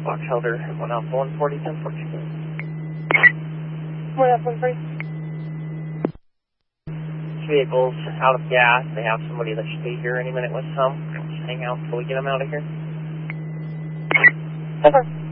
Foxtrot, 1 Alpha 140, 1014. 1 Alpha 140. Vehicle's out of gas. They have somebody that should be here any minute with some. Just hang out until we get them out of here. Okay.